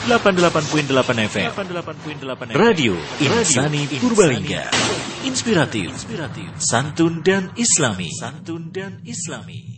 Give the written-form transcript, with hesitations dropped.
88.8 FM. Radio Insani Purbalingga. Inspiratif, santun dan Islami.